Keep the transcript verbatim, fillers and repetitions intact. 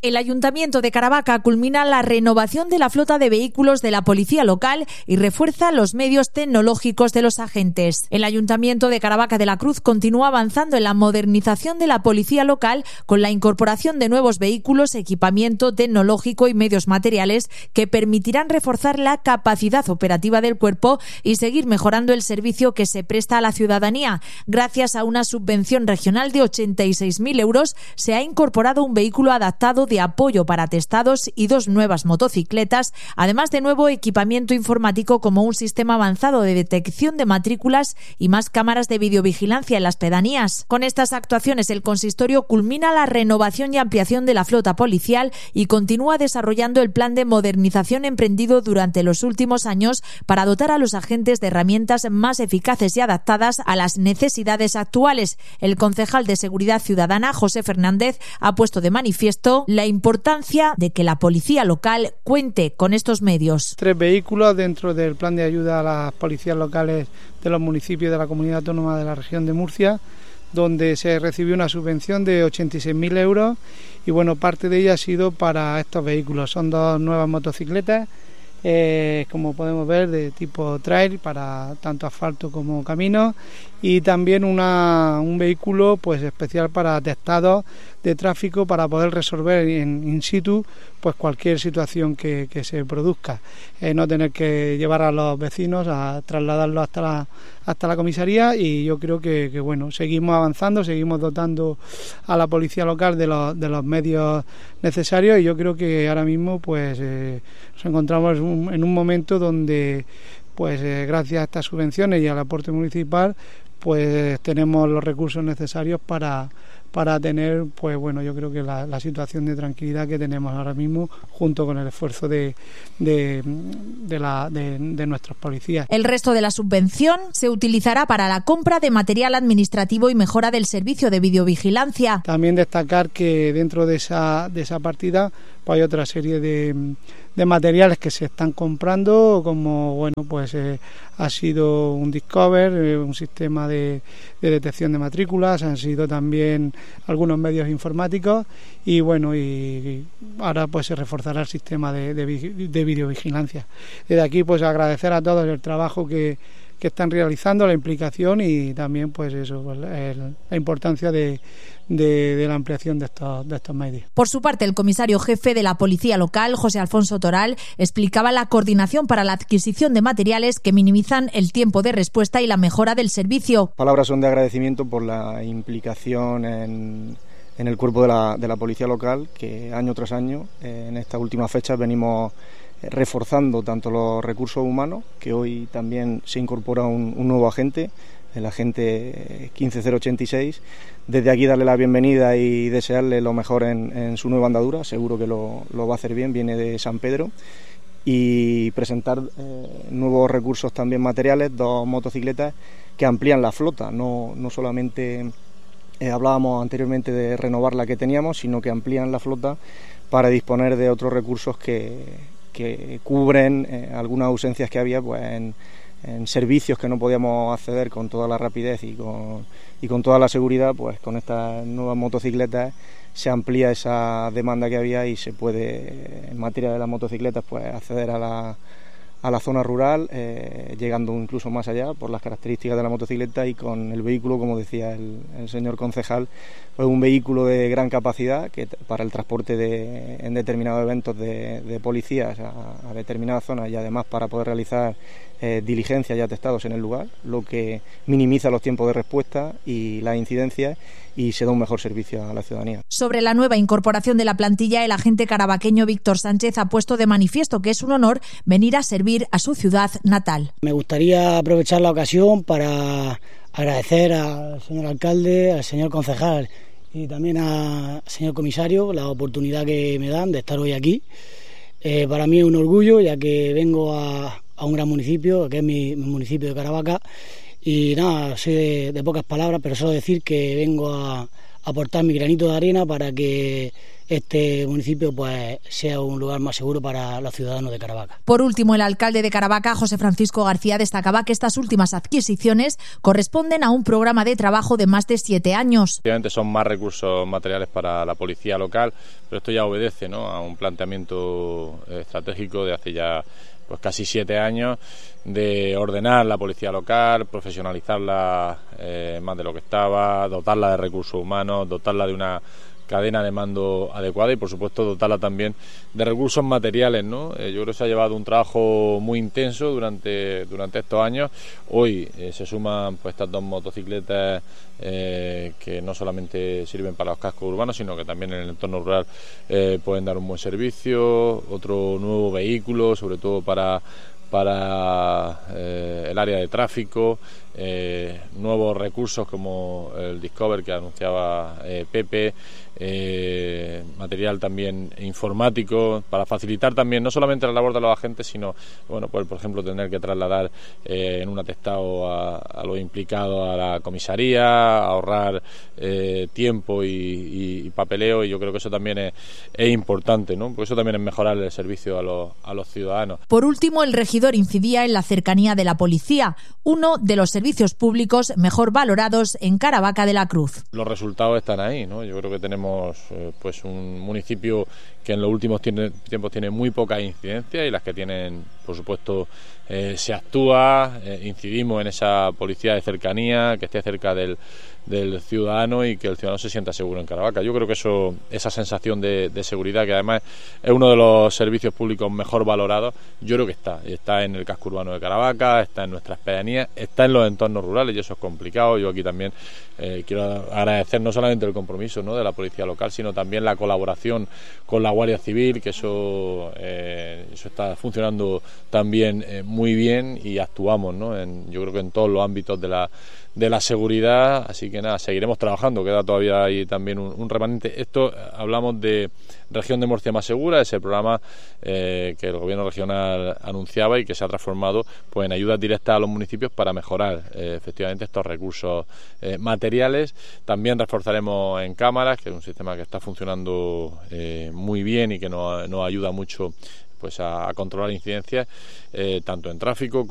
El Ayuntamiento de Caravaca culmina la renovación de la flota de vehículos de la policía local y refuerza los medios tecnológicos de los agentes. El Ayuntamiento de Caravaca de la Cruz continúa avanzando en la modernización de la policía local con la incorporación de nuevos vehículos, equipamiento tecnológico y medios materiales que permitirán reforzar la capacidad operativa del cuerpo y seguir mejorando el servicio que se presta a la ciudadanía. Gracias a una subvención regional de ochenta y seis mil euros, se ha incorporado un vehículo adaptado de apoyo para atestados y dos nuevas motocicletas, además de nuevo equipamiento informático como un sistema avanzado de detección de matrículas y más cámaras de videovigilancia en las pedanías. Con estas actuaciones, el consistorio culmina la renovación y ampliación de la flota policial y continúa desarrollando el plan de modernización emprendido durante los últimos años para dotar a los agentes de herramientas más eficaces y adaptadas a las necesidades actuales. El concejal de Seguridad Ciudadana, José Fernández, ha puesto de manifiesto la importancia de que la policía local cuente con estos medios. Tres vehículos dentro del plan de ayuda a las policías locales de los municipios de la Comunidad Autónoma de la Región de Murcia, donde se recibió una subvención de ochenta y seis mil euros y bueno, parte de ella ha sido para estos vehículos. Son dos nuevas motocicletas, eh, como podemos ver, de tipo trail para tanto asfalto como camino, y también una, un vehículo pues especial para atestados de tráfico para poder resolver en in situ pues cualquier situación que, que se produzca, eh, no tener que llevar a los vecinos a trasladarlos hasta la hasta la comisaría. Y yo creo que, que bueno, seguimos avanzando, seguimos dotando a la policía local de los, de los medios necesarios, y yo creo que ahora mismo pues eh, nos encontramos en un, en un momento donde pues eh, gracias a estas subvenciones y al aporte municipal pues tenemos los recursos necesarios para para tener, pues bueno, yo creo que la, la situación de tranquilidad que tenemos ahora mismo, junto con el esfuerzo de, de, de, la, de, de nuestros policías. El resto de la subvención se utilizará para la compra de material administrativo y mejora del servicio de videovigilancia. También destacar que dentro de esa, de esa partida pues hay otra serie de, de materiales que se están comprando, como bueno, pues eh, ha sido un Discover, eh, un sistema de, de detección de matrículas, han sido también algunos medios informáticos, y bueno, y, y ahora pues se reforzará el sistema de, de, de videovigilancia. Desde aquí pues agradecer a todos el trabajo que, que están realizando, la implicación y también pues eso, pues, el, la importancia de, de, de la ampliación de estos, de estos medios. Por su parte, el comisario jefe de la Policía Local, José Alfonso Toral, explicaba la coordinación para la adquisición de materiales que minimizan el tiempo de respuesta y la mejora del servicio. Palabras son de agradecimiento por la implicación en, en el cuerpo de la, de la Policía Local, que año tras año, eh, en estas últimas fechas, venimos reforzando tanto los recursos humanos, que hoy también se incorpora un, un nuevo agente, el agente quince cero ochenta y seis. Desde aquí darle la bienvenida y desearle lo mejor en, en su nueva andadura, seguro que lo, lo va a hacer bien, viene de San Pedro, y presentar eh, nuevos recursos también materiales, dos motocicletas que amplían la flota, no, no solamente eh, hablábamos anteriormente de renovar la que teníamos, sino que amplían la flota para disponer de otros recursos que que cubren eh, algunas ausencias que había pues en, en servicios que no podíamos acceder con toda la rapidez y con, y con toda la seguridad. Pues con estas nuevas motocicletas se amplía esa demanda que había y se puede, en materia de las motocicletas, pues acceder a la, a la zona rural, eh, llegando incluso más allá por las características de la motocicleta, y con el vehículo, como decía el, el señor concejal, pues un vehículo de gran capacidad que para el transporte de, en determinados eventos de, de policías a, a determinadas zonas, y además para poder realizar eh, diligencias y atestados en el lugar, lo que minimiza los tiempos de respuesta y las incidencias, y se da un mejor servicio a la ciudadanía. Sobre la nueva incorporación de la plantilla, el agente caravaqueño Víctor Sánchez ha puesto de manifiesto que es un honor venir a servir a su ciudad natal. Me gustaría aprovechar la ocasión para agradecer al señor alcalde, al señor concejal y también al señor comisario la oportunidad que me dan de estar hoy aquí. Eh, para mí es un orgullo, ya que vengo a, a un gran municipio, que es mi, mi municipio de Caravaca, y nada, soy de, de pocas palabras, pero solo decir que vengo a, aportar mi granito de arena para que este municipio pues sea un lugar más seguro para los ciudadanos de Caravaca. Por último, el alcalde de Caravaca, José Francisco García, destacaba que estas últimas adquisiciones corresponden a un programa de trabajo de más de siete años. Obviamente son más recursos materiales para la policía local, pero esto ya obedece, ¿no?, a un planteamiento estratégico de hace ya pues casi siete años de ordenar la policía local, profesionalizarla eh, más de lo que estaba, dotarla de recursos humanos, dotarla de una cadena de mando adecuada y, por supuesto, dotarla también de recursos materiales, ¿no? Eh, yo creo que se ha llevado un trabajo muy intenso durante, durante estos años. Hoy eh, se suman pues estas dos motocicletas eh, que no solamente sirven para los cascos urbanos, sino que también en el entorno rural eh, pueden dar un buen servicio. Otro nuevo vehículo, sobre todo para para eh, el área de tráfico, eh, nuevos recursos como el Discover que anunciaba eh, Pepe, eh, material también informático para facilitar también no solamente la labor de los agentes, sino bueno, pues por ejemplo tener que trasladar eh, en un atestado a, a los implicados a la comisaría, ahorrar eh, tiempo y, y, y papeleo, y yo creo que eso también es, es importante, ¿no? Porque eso también es mejorar el servicio a los, a los ciudadanos. Por último, el regidor incidía en la cercanía de la policía, uno de los servicios públicos mejor valorados en Caravaca de la Cruz. Los resultados están ahí, ¿no? Yo creo que tenemos eh, pues un municipio que en los últimos tiene, tiempos tiene muy poca incidencia, y las que tienen, por supuesto, eh, se actúa, eh, incidimos en esa policía de cercanía, que esté cerca del, del ciudadano y que el ciudadano se sienta seguro en Caravaca. Yo creo que eso, esa sensación de, de seguridad, que además es uno de los servicios públicos mejor valorados, yo creo que está. Está en el casco urbano de Caravaca, está en nuestras pedanías, está en los entornos rurales, y eso es complicado. Yo aquí también eh, quiero agradecer no solamente el compromiso, ¿no?, de la policía local, sino también la colaboración con la Guardia Civil, que eso, eh, eso está funcionando también eh, muy bien, y actuamos, ¿no?, en, yo creo que en todos los ámbitos de la de la seguridad, así que nada, seguiremos trabajando, queda todavía ahí también un, un remanente. Esto, hablamos de Región de Murcia Más Segura, ese programa eh, que el gobierno regional anunciaba y que se ha transformado pues en ayudas directas a los municipios para mejorar eh, efectivamente estos recursos eh, materiales. También reforzaremos en cámaras, que es un sistema que está funcionando eh, muy bien y que nos, nos ayuda mucho pues a, a controlar incidencias, eh, tanto en tráfico